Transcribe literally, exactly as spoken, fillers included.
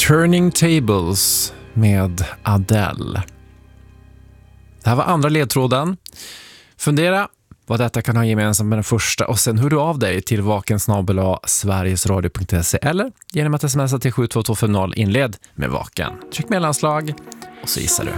Turning Tables med Adele. Det här var andra ledtråden. Fundera vad detta kan ha gemensamt med den första och sen hör du av dig till vaken snabel-a sverigesradio punkt se eller genom att smsa till sju två två fem noll inled med vaken. Tryck mellanslag och så gissar du.